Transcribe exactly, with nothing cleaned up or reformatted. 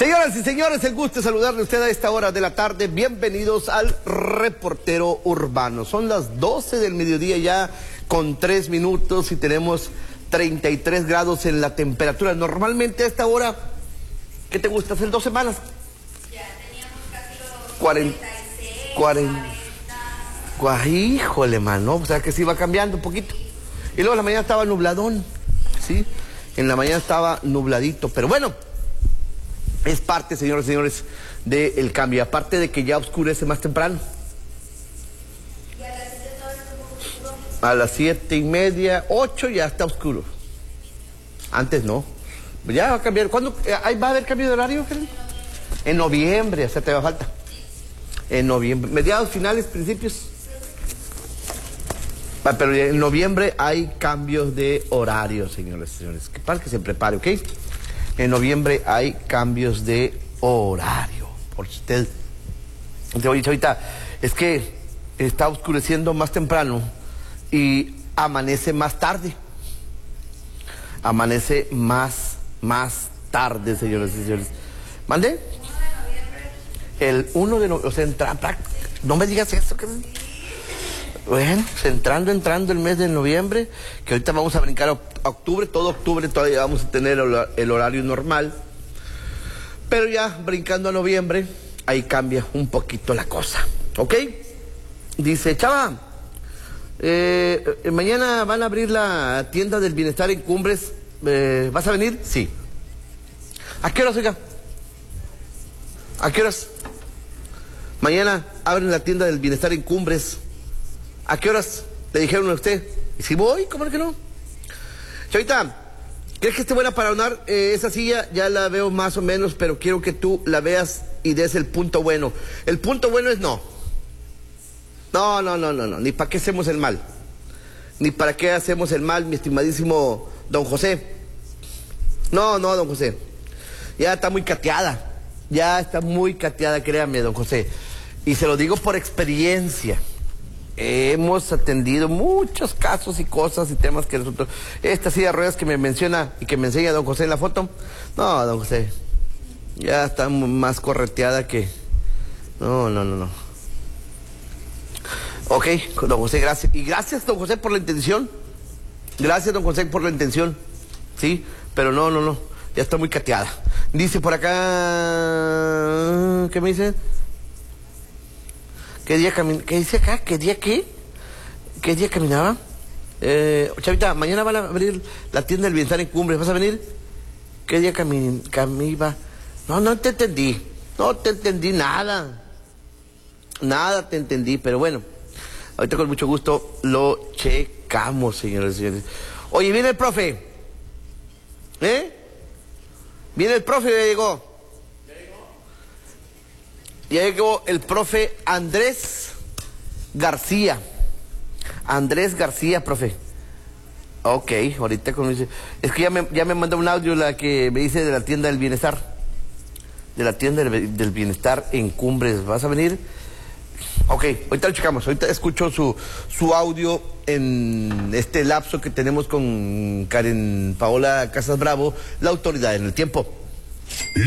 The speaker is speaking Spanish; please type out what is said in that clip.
Señoras y señores, el gusto de saludarle a usted a esta hora de la tarde. Bienvenidos al Reportero Urbano. Son las doce del mediodía ya con tres minutos y tenemos treinta y tres grados en la temperatura. Normalmente a esta hora, ¿qué te gusta hacer? ¿Dos semanas? Ya teníamos casi los cuarenta, cuarenta, cuarenta. Híjole, mano, o sea que sí va cambiando un poquito. Y luego en la mañana estaba nubladón, ¿sí? En la mañana estaba nubladito, pero bueno, es parte, señores y señores, del cambio. Aparte de que ya oscurece más temprano. Y a las siete todavía está un poco oscuro. A las siete y media, ocho ya está oscuro. Antes no. Ya va a cambiar. ¿Cuándo eh, va a haber cambio de horario, Karen? En noviembre, o sea, te va a falta. En noviembre, mediados, finales, principios. Ah, pero en noviembre hay cambios de horario, señores y señores. Que para que se prepare, ¿ok? En noviembre hay cambios de horario. Por si usted te oye, ahorita, es que está oscureciendo más temprano y amanece más tarde. Amanece más, más tarde, señores y señores. ¿Mande? El uno de noviembre, o sea, entra, no me digas eso, que... Bueno, entrando, entrando el mes de noviembre, que ahorita vamos a brincar a octubre, todo octubre todavía vamos a tener el horario normal, pero ya brincando a noviembre, ahí cambia un poquito la cosa, ¿ok? Dice, Chava, eh, mañana van a abrir la tienda del bienestar en Cumbres, eh, ¿vas a venir? Sí. ¿A qué horas, oiga? ¿A qué horas? Mañana abren la tienda del bienestar en Cumbres. ¿A qué horas le dijeron a usted? ¿Y si voy? ¿Cómo es que no? Chavita, ¿crees que esté buena para donar eh, esa silla? Ya la veo más o menos, pero quiero que tú la veas y des el punto bueno. El punto bueno es no. No, no, no, no, no. Ni para qué hacemos el mal. Ni para qué hacemos el mal, mi estimadísimo don José. No, no, don José. Ya está muy cateada. Ya está muy cateada, créame, don José. Y se lo digo por experiencia. Hemos atendido muchos casos y cosas y temas que nosotros... Esta silla de ruedas que me menciona y que me enseña don José en la foto. No, don José. Ya está más correteada que... No, no, no, no. Ok, don José, gracias. Y gracias, don José, por la intención. Gracias, don José, por la intención. Sí, pero no, no, no. Ya está muy cateada. Dice por acá... ¿Qué me dice? ¿Qué día caminaba? ¿Qué dice acá? ¿Qué día qué? ¿Qué día caminaba? Eh, Chavita, mañana van a abrir la tienda del bienestar en Cumbres. ¿Vas a venir? ¿Qué día cami caminaba? No, no te entendí. No te entendí nada. Nada te entendí, pero bueno. Ahorita con mucho gusto lo checamos, señores y señores. Oye, viene el profe. ¿Eh? Viene el profe, ya llegó. Ya llegó el profe Andrés García. Andrés García, profe. Ok, ahorita con... Es que ya me, ya me mandó un audio la que me dice de la tienda del bienestar. De la tienda del, del bienestar en Cumbres. ¿Vas a venir? Ok, ahorita lo checamos. Ahorita escucho su, su audio en este lapso que tenemos con Karen Paola Casas Bravo, la autoridad en el tiempo.